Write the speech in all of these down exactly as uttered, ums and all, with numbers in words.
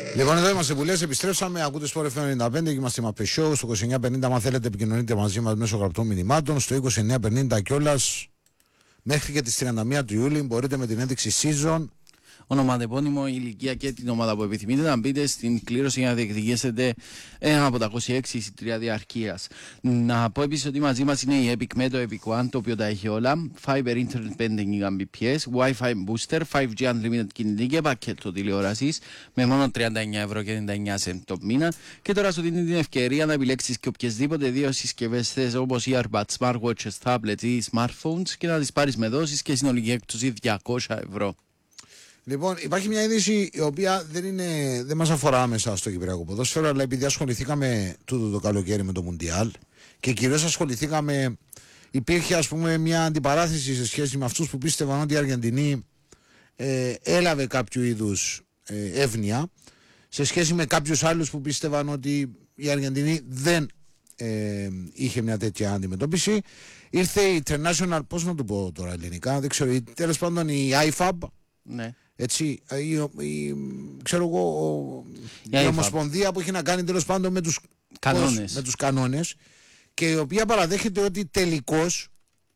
Λοιπόν, εδώ είμαστε που λες, επιστρέψαμε. Ακούτε Sport εφ εμ ενενήντα πέντε και είμαστε με Show στο είκοσι εννιά πενήντα. Αν θέλετε, επικοινωνείτε μαζί μας μέσω γραπτών μηνυμάτων. Στο είκοσι εννιά πενήντα κιόλας μέχρι και τις τριάντα μία του Ιούλη μπορείτε με την ένδειξη season. Ονοματεπώνυμο, ηλικία και την ομάδα που επιθυμείτε να μπείτε στην κλήρωση για να διεκδικήσετε ένα από τα είκοσι έξι εισιτήρια διαρκείας. Να πω επίσης ότι μαζί μας είναι η Epic με το Epic One, το οποίο τα έχει όλα. Fiber Internet πέντε Mbps, Wi-Fi Booster, φάιβ τζι Unlimited κινητή και πακέτο τηλεόρασης με μόνο τριάντα εννιά ευρώ και ενενήντα εννιά σεντ το μήνα. Και τώρα σου δίνει την ευκαιρία να επιλέξεις και οποιασδήποτε δύο συσκευές θες, όπως earbuds, smartwatches, tablets ή smartphones, και να τις πάρεις με δόσεις και συνολική έκπτωση διακόσια ευρώ. Λοιπόν, υπάρχει μια είδηση η οποία δεν, είναι, δεν μας αφορά άμεσα στο κυπριακό ποδόσφαιρο, αλλά επειδή ασχοληθήκαμε τούτο το καλοκαίρι με το Μουντιάλ και κυρίως ασχοληθήκαμε, υπήρχε ας πούμε μια αντιπαράθεση σε σχέση με αυτούς που πίστευαν ότι η Αργεντινή ε, έλαβε κάποιο είδους ε, εύνοια, σε σχέση με κάποιους άλλους που πίστευαν ότι η Αργεντινή δεν ε, είχε μια τέτοια αντιμετώπιση. Ήρθε η International, πώς να το πω τώρα ελληνικά, δεν ξέρω, τέλος πάντων η άι εφ έι μπι. Ναι. Έτσι, η, η, ξέρω εγώ, η, η ομοσπονδία που έχει να κάνει τέλος πάντων με τους κανόνες. με τους κανόνες, και η οποία παραδέχεται ότι τελικώς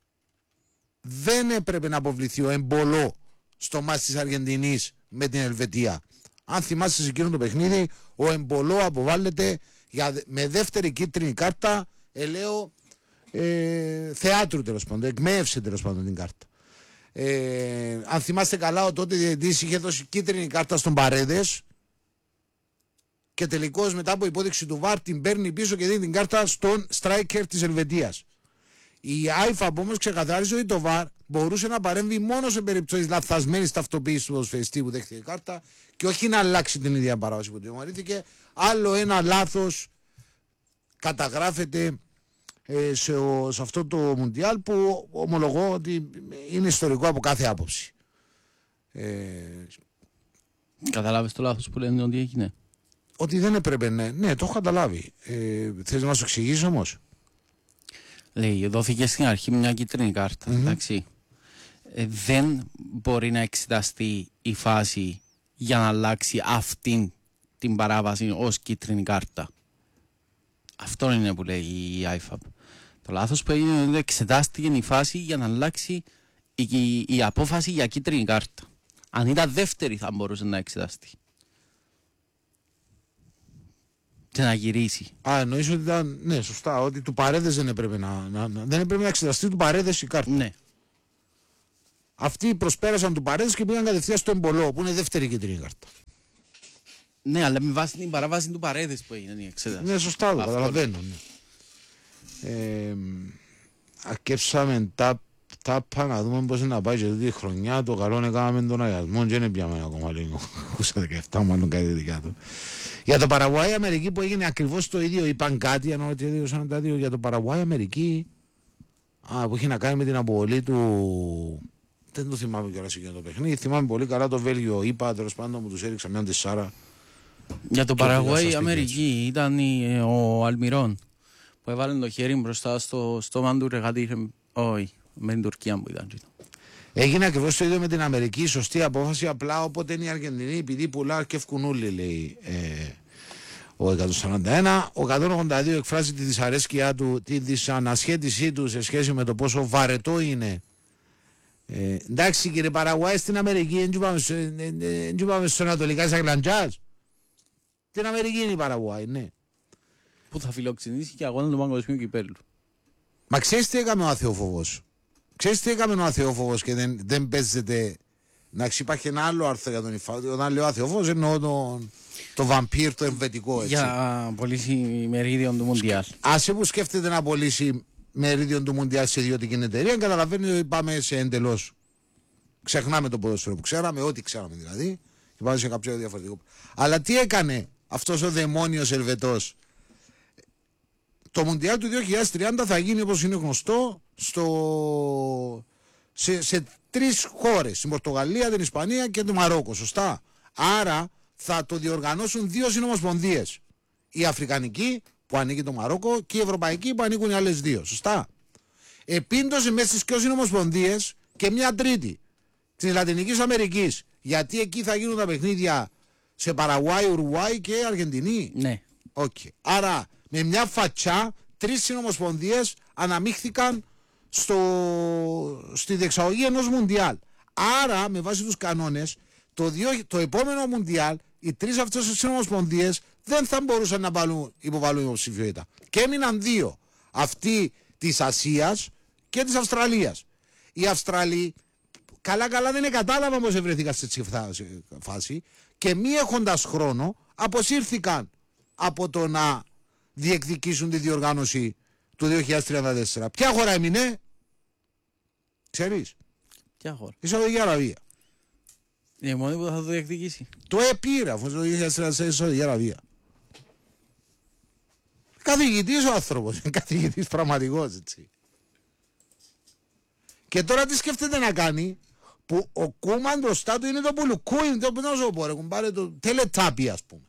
δεν έπρεπε να αποβληθεί ο Εμπολό στο μάτς της Αργεντινής με την Ελβετία. Αν θυμάστε σε εκείνο το παιχνίδι, ο Εμπολό αποβάλλεται για, με δεύτερη κίτρινη κάρτα, ελέω ε, θεάτρου τέλος πάντων, εκμέευσε τέλος πάντων την κάρτα. Ε, αν θυμάστε καλά, ο τότε διαιτητής είχε δώσει κίτρινη κάρτα στον Παρέδες και τελικώς μετά από υπόδειξη του βαρ την παίρνει πίσω και δίνει την κάρτα στον striker της Ελβετίας. Η άι εφ έι μπι όμως ξεκαθάρισε ότι το βαρ μπορούσε να παρέμβει μόνο σε περιπτώσεις λαθασμένης ταυτοποίησης του ποδοσφαιριστή που δέχτηκε κάρτα και όχι να αλλάξει την ίδια παράβαση που τιμωρήθηκε. Άλλο ένα λάθος καταγράφεται Ε, σε, ο, σε αυτό το Μουντιάλ που ομολογώ ότι είναι ιστορικό από κάθε άποψη. Ε, Καταλάβεις το λάθος που λένε ότι έγινε? Ότι δεν έπρεπε, ναι, ναι, το έχω καταλάβει. Ε, θες να μας το εξηγήσεις όμως? Λέει, δόθηκε στην αρχή μια κίτρινη κάρτα, mm-hmm. εντάξει. Ε, δεν μπορεί να εξεταστεί η φάση για να αλλάξει αυτή την παράβαση ως κίτρινη κάρτα. Αυτό είναι που λέει η άι εφ έι μπι. Το λάθος που έγινε είναι ότι εξετάστηκε η φάση για να αλλάξει η, η, η απόφαση για κίτρινη κάρτα. Αν ήταν δεύτερη θα μπορούσε να εξεταστεί και να γυρίσει. Α, εννοείς ότι ήταν, ναι, σωστά, ότι του Παρέδες δεν έπρεπε να, να, να, δεν έπρεπε να εξεταστεί του Παρέδες η κάρτα. Ναι. Αυτοί προσπέρασαν του Παρέδες και πήγαν κατευθείαν στο Εμπολό που είναι δεύτερη κίτρινη κάρτα. Ναι, αλλά με βάση την παράβαση του Παρέδες που έγινε η εξέταση. Ναι, σωστά, το καταλαβαίνω. Ναι. Ε, ακέψαμε τα τάπα να δούμε πώς είναι να πάει και τούτη χρονιά. Το καλό είναι κάναμε τον αγιασμό και δεν πιάμε ακόμα λίγο. Ακούσα δεκαεπτά μάλλον κάτι δικιά του. Για το Παραγουάι Αμερική που έγινε ακριβώς το ίδιο, είπαν κάτι ενώ ότι έδωσαν τα δύο για το Παραγουάι Αμερική, α, που έχει να κάνει με την αποβολή του. Δεν το θυμάμαι κιόλας εκείνο το παιχνίδι. Θυμάμαι πολύ καλά το Βέλγιο, είπα τέλος πάντων που τους έριξα μια τεσσάρα. Για το Παραγουάι Αμερική ήταν η, ο Αλμυρών που έβαλε το χέρι μπροστά στο στόμα του ρεγάτη. Όχι, με την Τουρκία που ήταν. Έγινε ακριβώς το ίδιο με την Αμερική. Σωστή απόφαση. Απλά όποτε είναι η Αργεντινή, επειδή πουλά αρκεύκουν όλοι, λέει ε, ο εκατόν σαράντα ένα. Ο εκατόν ογδόντα δύο εκφράζει τη δυσαρέσκειά του, τη δυσανασχέτισή του σε σχέση με το πόσο βαρετό είναι. Ε, εντάξει κύριε Παραγουάι, στην Αμερική δεν πάμε στο Ανατολικά σαν Γλαντζάς. Την Αμερική είναι η Παραγουάι, ναι. Που θα φιλοξενήσει και αγώνα του παγκοσμίου κυπέλλου. Μα ξέρεις τι έκαμε ο αθεόφοβος? Ξέρεις τι έκαμε ο αθεόφοβος και δεν, δεν παίζεται? Να υπάρχει ένα άλλο άρθρο για τον Ιφάδη. Όταν λέω αθεόφοβος εννοώ τον, το βαμπύρ, το εμβετικό, έτσι. Για πωλήσει μερίδιο του Μουντιάλ. Άσε που σκέφτεται να πωλήσει μερίδιο του Μουντιάλ σε ιδιωτική εταιρεία, καταλαβαίνει ότι πάμε σε εντελώς. Ξεχνάμε το ποδόσφαιρο που ξέραμε, ό,τι ξέραμε δηλαδή, και πάμε σε κάποιο διαφορετικό. Αλλά τι έκανε αυτός ο δαιμόνιος Ελβετός? Το Μουντιάλ του δύο χιλιάδες τριάντα θα γίνει, όπως είναι γνωστό, στο... σε, σε τρεις χώρες. Στην Πορτογαλία, την Ισπανία και το Μαρόκο. Σωστά. Άρα θα το διοργανώσουν δύο συνομοσπονδίες. Η Αφρικανική που ανήκει το Μαρόκο και η Ευρωπαϊκή που ανήκουν οι άλλες δύο. Σωστά. Επίντωσε μέσα στις δύο συνομοσπονδίες και μια τρίτη της Λατινικής Αμερικής. Γιατί εκεί θα γίνουν τα παιχνίδια Σε Παραγουάη, Ουρουάη και Αργεντινή. Ναι. Okay. Άρα με μια φατσά τρεις συνομοσπονδίες αναμίχθηκαν στο, στη διεξαγωγή ενός Μουντιάλ. Άρα με βάση τους κανόνες το, δύο, το επόμενο Μουντιάλ οι τρεις αυτές τις συνομοσπονδίες δεν θα μπορούσαν να βάλουν, υποβάλουν υποψηφιότητα. Και έμειναν δύο. Αυτή της Ασίας και της Αυστραλίας. Οι Αυστραλοί καλά καλά δεν κατάλαβαν πως ευρεθήκαν σε έτσι φάση και μη έχοντας χρόνο αποσύρθηκαν από το να διεκδικήσουν τη διοργάνωση του δύο χιλιάδες τριάντα τέσσερα. Ποια χώρα έμεινε? Ξέρεις? Ποια χώρα? Η Σαουδική Αραβία. Είναι μόνη που θα το διεκδικήσει. Το επήρε αφού το δύο χιλιάδες τριάντα τέσσερα η Σαουδική Αραβία. Καθηγητής ο άνθρωπος, καθηγητής πραγματικός έτσι. Και τώρα τι σκέφτεται να κάνει που ο Κούμαν μπροστά του είναι το πουλουκούιν, το να σου πω ρε κουμπάρε, το τελετάπι ας πούμε.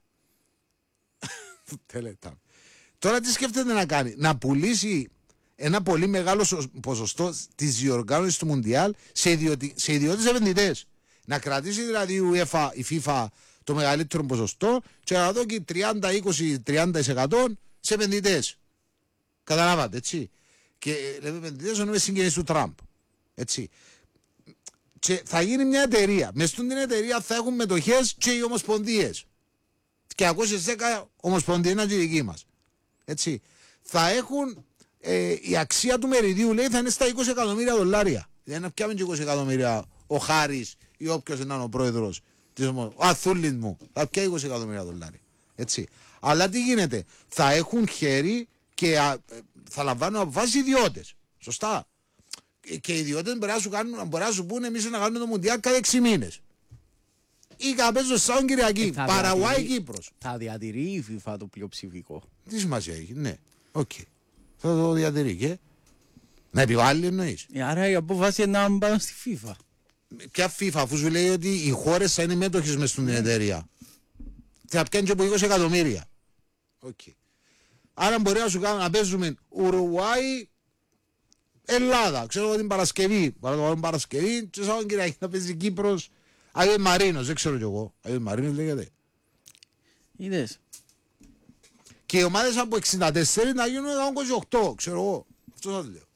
Τελετάπι. Τώρα τι σκέφτεται να κάνει? Να πουλήσει ένα πολύ μεγάλο ποσοστό της διοργάνωσης του Μουντιάλ σε, ιδιωτι... σε ιδιώτες επενδυτές. Να κρατήσει δηλαδή η UEFA, η FIFA το μεγαλύτερο ποσοστό και να δώσει τριάντα είκοσι τριάντα τοις εκατό σε επενδυτές. Καταλάβατε έτσι. Και λέμε επενδυτές εννοούμε συγγενείς του Τραμπ. Έτσι. Και θα γίνει μια εταιρεία. Μες στην εταιρεία θα έχουν μετοχές και οι ομοσπονδίες. Και ακούσες δέκα ομοσπονδίες είναι και οι δικοί μας. Έτσι. Θα έχουν ε, η αξία του μεριδίου λέει θα είναι στα είκοσι εκατομμύρια δολάρια. Δεν είναι πιάμε και είκοσι εκατομμύρια ο Χάρης ή όποιος είναι ο πρόεδρος της ομοσπονδίας. Ο Αθούλης μου θα πιάει είκοσι εκατομμύρια δολάρια. Έτσι. Αλλά τι γίνεται? Θα έχουν χέρι και α, θα λαμβάνουν αποφάσεις ιδιώτες. Σωστά. Και οι ιδιώτες μπορεί να σου, κάνουν, μπορεί να σου πούνε εμείς να κάνουμε το Μουντιάλ κάθε έξι μήνες. Ή καπέζο σαν Κυριακή. Παραγουάη, Κύπρος. Θα διατηρεί η FIFA το πλειοψηφικό. Τι σημασία έχει, ναι. Οκ. Okay. Θα το διατηρεί και. Να επιβάλλει εννοείς. Άρα η απόφαση είναι να πάνε στη FIFA. Ποια FIFA, αφού σου λέει ότι οι χώρες θα είναι μέτοχες μες στην εταιρεία. Θα πιάνει και από είκοσι εκατομμύρια. Okay. Άρα μπορεί να σου κάνουν να παίζουμε Ουρουάη, Ελλάδα. Ξέρω εγώ την Παρασκευή. Παραδείγματος Παρασκευή, και σαν Κυριακή να παίζει Κύπρος. Άγιος Μαρίνος, δεν ξέρω κι εγώ. Άγιος Μαρίνος λέγεται. Είδες. Και οι ομάδες από εξήντα τέσσερα να γίνουν εκατόν είκοσι οκτώ, ξέρω εγώ. Αυτό θα το λέω.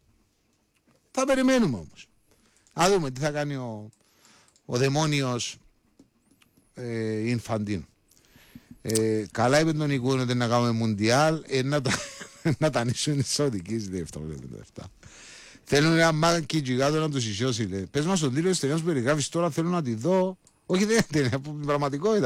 Θα περιμένουμε όμως. Να δούμε τι θα κάνει ο, ο δαιμόνιος ε, Ινφαντίνο. Ε, καλά είπε τον Νικούνο ότι να κάνουμε Μουντιάλ, ε, να, τα, να τα νήσουν οι Σαουδικοί επτά. Θέλουν ένα μάκι τζιγάδο να τους ισιώσει. Πες μας τον τίτλο της ταινίας που περιγράφεις τώρα, θέλω να τη δω. Όχι δεν είναι, από την πραγματικότητα.